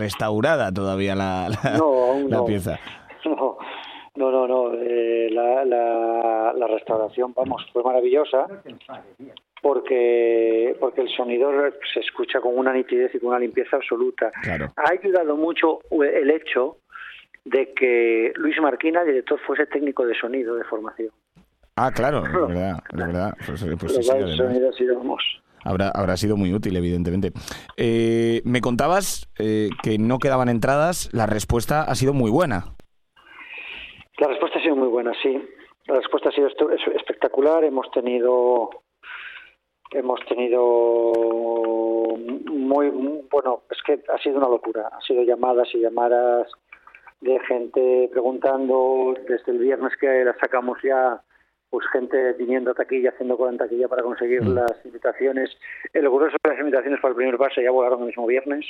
restaurada todavía No, aún la no. pieza. No. La restauración, vamos, fue maravillosa porque el sonido se escucha con una nitidez y con una limpieza absoluta. Claro. Ha ayudado mucho el hecho de que Luis Marquina, el director, fuese técnico de sonido de formación. Ah, claro, es verdad. Pues sí, El sonido ha sido, vamos. Habrá sido muy útil, evidentemente. Me contabas que no quedaban entradas. La respuesta ha sido muy buena. La respuesta ha sido muy buena, sí. La respuesta ha sido espectacular. Hemos tenido bueno, es que ha sido una locura. Ha sido llamadas y llamadas de gente preguntando. Desde el viernes que la sacamos ya, pues gente viniendo a taquilla, haciendo cola en taquilla para conseguir las invitaciones. El grueso de las invitaciones para el primer pase ya volaron el mismo viernes.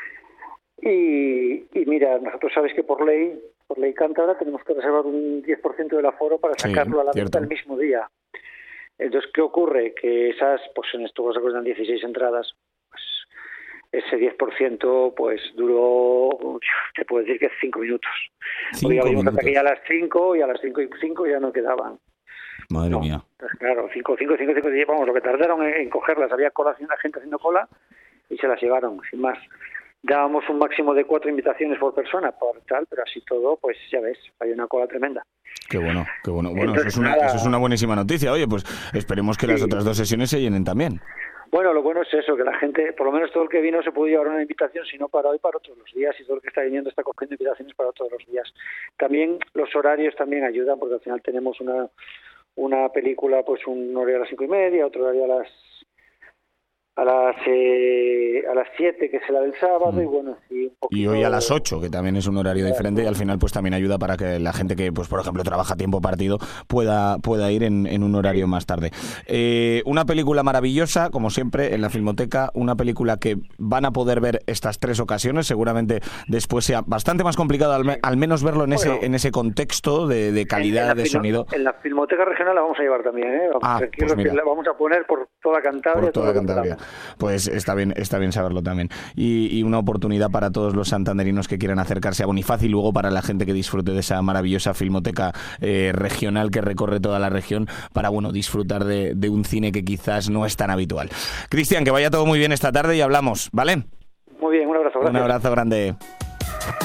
Y mira, nosotros sabéis que por ley cántabra tenemos que reservar un 10% del aforo para sacarlo a la venta el mismo día. Entonces, ¿qué ocurre? Que esas, pues en estos casos dan 16 entradas, pues ese 10% pues duró, te puedo decir que 5 minutos. Porque abrimos la taquilla a las 5 y a las 5 y 5 ya no quedaban. Madre mía. Pues claro, 5, vamos, lo que tardaron en cogerlas, había la gente haciendo cola y se las llevaron, sin más. Dábamos un máximo de 4 invitaciones por persona, pero así todo, pues ya ves, hay una cola tremenda. Qué bueno. Bueno, entonces, eso es una buenísima noticia. Oye, pues esperemos que las otras 2 sesiones se llenen también. Bueno, lo bueno es eso, que la gente, por lo menos todo el que vino se pudo llevar una invitación, si no para hoy, para todos los días, y todo el que está viniendo está cogiendo invitaciones para todos los días. También los horarios también ayudan, porque al final tenemos una película, pues un horario a las 5:30, otro horario a las 7, que es la del sábado, y bueno, sí, un poquito. Y hoy a las 8, que también es un horario diferente, y al final pues también ayuda para que la gente que, pues por ejemplo, trabaja a tiempo partido pueda ir en un horario más tarde. Una película maravillosa, como siempre, en la Filmoteca, una película que van a poder ver estas 3 ocasiones, seguramente después sea bastante más complicado al menos verlo en ese contexto de calidad de sonido. En la Filmoteca Regional la vamos a llevar también, ¿eh? Pues mira, la vamos a poner por toda Cantabria. Pues está bien saberlo también. Y una oportunidad para todos los santanderinos que quieran acercarse a Bonifacio, y luego para la gente que disfrute de esa maravillosa filmoteca regional que recorre toda la región, para disfrutar de un cine que quizás no es tan habitual. Cristian, que vaya todo muy bien esta tarde y hablamos, ¿vale? Muy bien, un abrazo. Gracias. Un abrazo grande.